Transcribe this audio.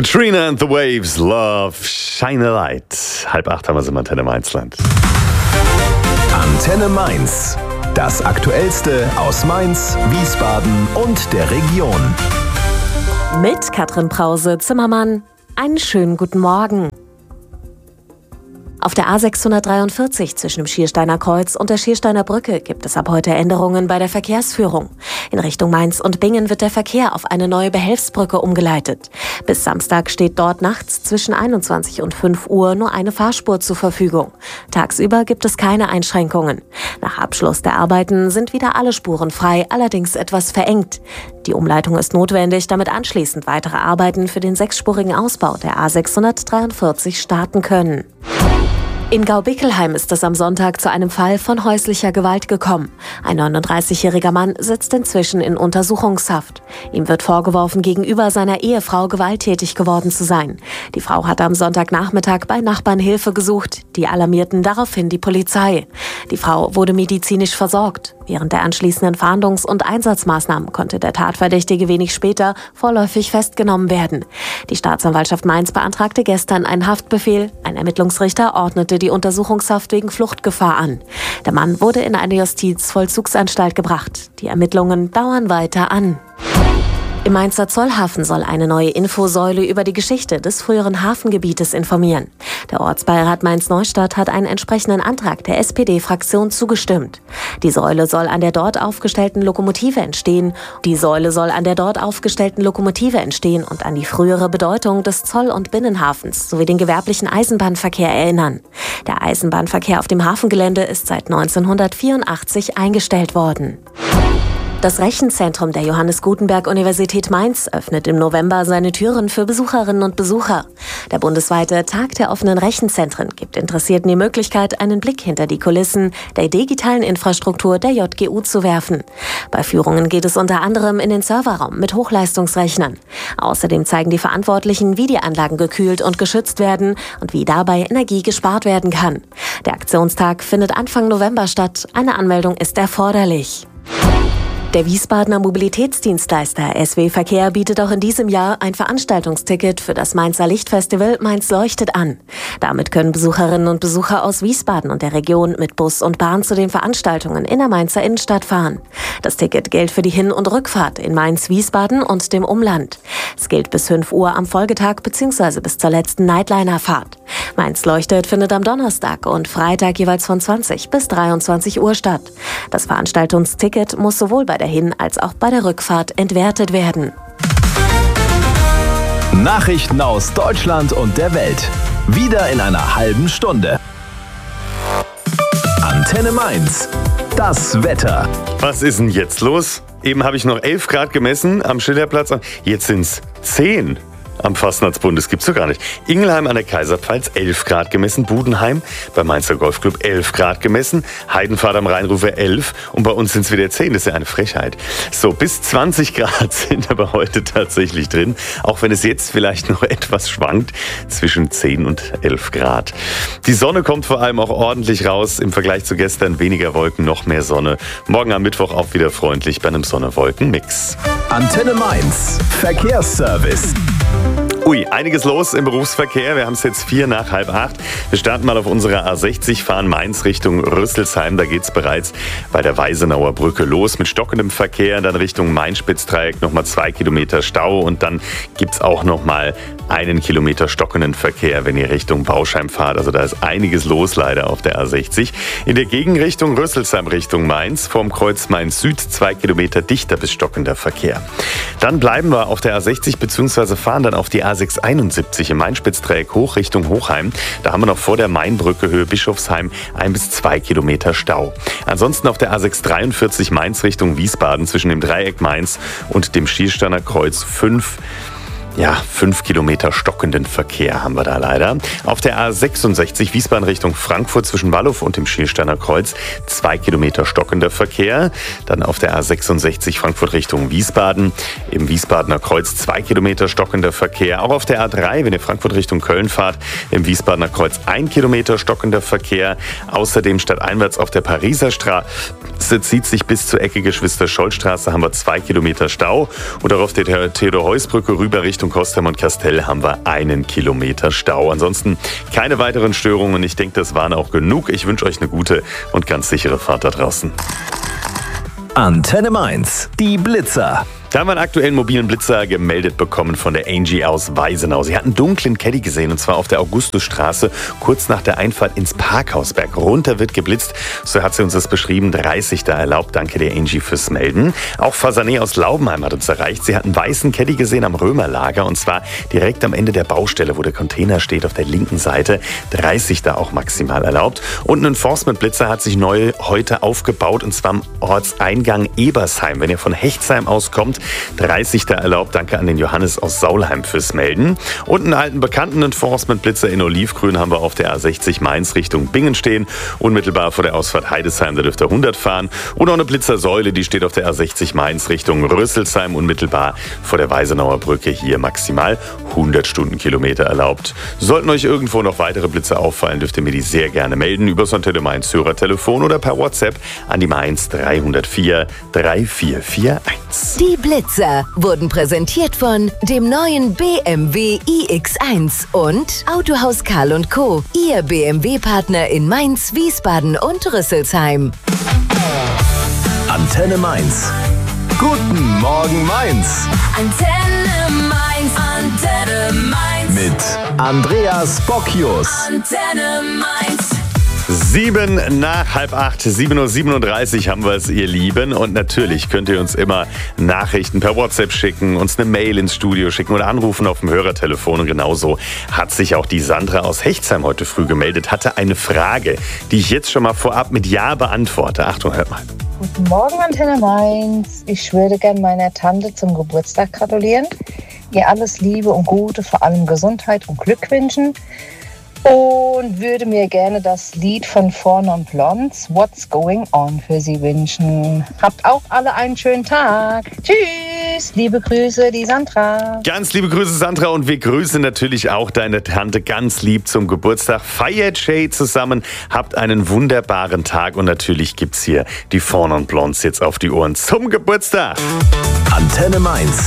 Katrina and the Waves, Love, Shine a Light. 7:30 haben wir sie im Antenne Mainzland. Antenne Mainz. Das Aktuellste aus Mainz, Wiesbaden und der Region. Mit Katrin Brause-Zimmermann. Einen schönen guten Morgen. Auf der A643 zwischen dem Schiersteiner Kreuz und der Schiersteiner Brücke gibt es ab heute Änderungen bei der Verkehrsführung. In Richtung Mainz und Bingen wird der Verkehr auf eine neue Behelfsbrücke umgeleitet. Bis Samstag steht dort nachts zwischen 21 und 5 Uhr nur eine Fahrspur zur Verfügung. Tagsüber gibt es keine Einschränkungen. Nach Abschluss der Arbeiten sind wieder alle Spuren frei, allerdings etwas verengt. Die Umleitung ist notwendig, damit anschließend weitere Arbeiten für den 6-spurigen Ausbau der A643 starten können. In Gaubickelheim ist es am Sonntag zu einem Fall von häuslicher Gewalt gekommen. Ein 39-jähriger Mann sitzt inzwischen in Untersuchungshaft. Ihm wird vorgeworfen, gegenüber seiner Ehefrau gewalttätig geworden zu sein. Die Frau hatte am Sonntagnachmittag bei Nachbarn Hilfe gesucht. Die alarmierten daraufhin die Polizei. Die Frau wurde medizinisch versorgt. Während der anschließenden Fahndungs- und Einsatzmaßnahmen konnte der Tatverdächtige wenig später vorläufig festgenommen werden. Die Staatsanwaltschaft Mainz beantragte gestern einen Haftbefehl. Ein Ermittlungsrichter ordnete die Untersuchungshaft wegen Fluchtgefahr an. Der Mann wurde in eine Justizvollzugsanstalt gebracht. Die Ermittlungen dauern weiter an. Im Mainzer Zollhafen soll eine neue Infosäule über die Geschichte des früheren Hafengebietes informieren. Der Ortsbeirat Mainz-Neustadt hat einen entsprechenden Antrag der SPD-Fraktion zugestimmt. Die Säule soll an der dort aufgestellten Lokomotive entstehen. Und an die frühere Bedeutung des Zoll- und Binnenhafens sowie den gewerblichen Eisenbahnverkehr erinnern. Der Eisenbahnverkehr auf dem Hafengelände ist seit 1984 eingestellt worden. Das Rechenzentrum der Johannes Gutenberg Universität Mainz öffnet im November seine Türen für Besucherinnen und Besucher. Der bundesweite Tag der offenen Rechenzentren gibt Interessierten die Möglichkeit, einen Blick hinter die Kulissen der digitalen Infrastruktur der JGU zu werfen. Bei Führungen geht es unter anderem in den Serverraum mit Hochleistungsrechnern. Außerdem zeigen die Verantwortlichen, wie die Anlagen gekühlt und geschützt werden und wie dabei Energie gespart werden kann. Der Aktionstag findet Anfang November statt. Eine Anmeldung ist erforderlich. Der Wiesbadener Mobilitätsdienstleister SW Verkehr bietet auch in diesem Jahr ein Veranstaltungsticket für das Mainzer Lichtfestival Mainz leuchtet an. Damit können Besucherinnen und Besucher aus Wiesbaden und der Region mit Bus und Bahn zu den Veranstaltungen in der Mainzer Innenstadt fahren. Das Ticket gilt für die Hin- und Rückfahrt in Mainz, Wiesbaden und dem Umland. Es gilt bis 5 Uhr am Folgetag bzw. bis zur letzten Nightliner-Fahrt. Mainz leuchtet findet am Donnerstag und Freitag jeweils von 20 bis 23 Uhr statt. Das Veranstaltungsticket muss sowohl bei der Hin- als auch bei der Rückfahrt entwertet werden. Nachrichten aus Deutschland und der Welt. Wieder in einer halben Stunde. Antenne Mainz. Das Wetter. Was ist denn jetzt los? Eben habe ich noch 11 Grad gemessen am Schillerplatz. Jetzt sind es 10. Am Fastnachtsbund, das gibt's doch gar nicht. Ingelheim an der Kaiserpfalz 11 Grad gemessen, Budenheim beim Mainzer Golfclub 11 Grad gemessen, Heidenpfad am Rheinrufer 11 und bei uns sind es wieder 10, das ist ja eine Frechheit. So, bis 20 Grad sind aber heute tatsächlich drin, auch wenn es jetzt vielleicht noch etwas schwankt, zwischen 10 und 11 Grad. Die Sonne kommt vor allem auch ordentlich raus, im Vergleich zu gestern weniger Wolken, noch mehr Sonne. Morgen am Mittwoch auch wieder freundlich bei einem Sonne-Wolken-Mix. Antenne Mainz. Verkehrsservice. Ui, einiges los im Berufsverkehr. Wir haben es jetzt 7:45. Wir starten mal auf unserer A60, fahren Mainz Richtung Rüsselsheim. Da geht es bereits bei der Weisenauer Brücke los mit stockendem Verkehr. Dann Richtung Main-Spitz-Dreieck nochmal 2 Kilometer Stau. Und dann gibt es auch nochmal 1 Kilometer stockenden Verkehr, wenn ihr Richtung Bauschheim fahrt. Also da ist einiges los leider auf der A60. In der Gegenrichtung Rüsselsheim Richtung Mainz, vorm Kreuz Mainz Süd, 2 Kilometer dichter bis stockender Verkehr. Dann bleiben wir auf der A60 bzw. fahren dann auf die A671 im Main-Spitz-Dreieck hoch Richtung Hochheim. Da haben wir noch vor der Mainbrücke Höhe Bischofsheim 1 bis 2 Kilometer Stau. Ansonsten auf der A643 Mainz Richtung Wiesbaden zwischen dem Dreieck Mainz und dem Schiersteiner Kreuz 5 Kilometer stockenden Verkehr haben wir da leider. Auf der A66 Wiesbaden Richtung Frankfurt zwischen Wallow und dem Schiersteiner Kreuz 2 Kilometer stockender Verkehr. Dann auf der A66 Frankfurt Richtung Wiesbaden im Wiesbadener Kreuz 2 Kilometer stockender Verkehr. Auch auf der A3, wenn ihr Frankfurt Richtung Köln fahrt, im Wiesbadener Kreuz 1 Kilometer stockender Verkehr. Außerdem stadteinwärts auf der Pariser Straße zieht sich bis zur Ecke Geschwister-Scholl-Straße haben wir 2 Kilometer Stau. Und auch auf der Theodor-Heuss-Brücke rüber Richtung Richtung Kostheim und Kastell haben wir 1 Kilometer Stau. Ansonsten keine weiteren Störungen. Ich denke, das waren auch genug. Ich wünsche euch eine gute und ganz sichere Fahrt da draußen. Antenne Mainz, die Blitzer. Da haben wir einen aktuellen mobilen Blitzer gemeldet bekommen von der Angie aus Weisenau. Sie hat einen dunklen Caddy gesehen, und zwar auf der Augustusstraße, kurz nach der Einfahrt ins Parkhausberg. Runter wird geblitzt, so hat sie uns das beschrieben, 30 da erlaubt. Danke der Angie fürs Melden. Auch Fasané aus Laubenheim hat uns erreicht. Sie hat einen weißen Caddy gesehen am Römerlager, und zwar direkt am Ende der Baustelle, wo der Container steht, auf der linken Seite. 30 da auch maximal erlaubt. Und ein Enforcement-Blitzer hat sich neu heute aufgebaut, und zwar am Ortseingang Ebersheim. Wenn ihr von Hechtsheim auskommt, 30 da erlaubt. Danke an den Johannes aus Saulheim fürs Melden. Und einen alten bekannten Enforcement-Blitzer in Olivgrün haben wir auf der A60 Mainz Richtung Bingen stehen. Unmittelbar vor der Ausfahrt Heidesheim, da dürft ihr 100 fahren. Und auch eine Blitzersäule, die steht auf der A60 Mainz Richtung Rüsselsheim. Unmittelbar vor der Weisenauer Brücke, hier maximal 100 Stundenkilometer erlaubt. Sollten euch irgendwo noch weitere Blitzer auffallen, dürft ihr mir die sehr gerne melden. Über das Antenne Mainz Hörertelefon oder per WhatsApp an die Mainz 304 3441. Die Blitzer wurden präsentiert von dem neuen BMW iX1 und Autohaus Karl & Co., Ihr BMW-Partner in Mainz, Wiesbaden und Rüsselsheim. Antenne Mainz. Guten Morgen Mainz. Antenne Mainz, Antenne Mainz. Mit Andreas Bocchius. Antenne Mainz. 7 nach halb 8, 7:37 Uhr haben wir es, ihr Lieben. Und natürlich könnt ihr uns immer Nachrichten per WhatsApp schicken, uns eine Mail ins Studio schicken oder anrufen auf dem Hörertelefon. Und genauso hat sich auch die Sandra aus Hechtsheim heute früh gemeldet, hatte eine Frage, die ich jetzt schon mal vorab mit Ja beantworte. Achtung, hört mal. Guten Morgen, Antenne Mainz. Ich würde gerne meiner Tante zum Geburtstag gratulieren, ihr alles Liebe und Gute, vor allem Gesundheit und Glück wünschen. Und würde mir gerne das Lied von Four Non Blondes, What's Going On, für Sie wünschen. Habt auch alle einen schönen Tag. Tschüss, liebe Grüße, die Sandra. Ganz liebe Grüße, Sandra, und wir grüßen natürlich auch deine Tante ganz lieb zum Geburtstag. Feiert Shay zusammen, habt einen wunderbaren Tag, und natürlich gibt's hier die Four Non Blondes jetzt auf die Ohren zum Geburtstag. Antenne Mainz.